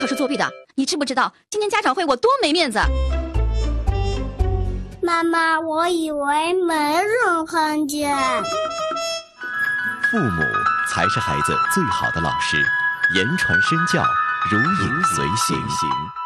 可是作弊的，你知不知道今天家长会我多没面子？ 妈妈，我以为没人看见。 父母才是孩子最好的老师，言传身教，如影随形。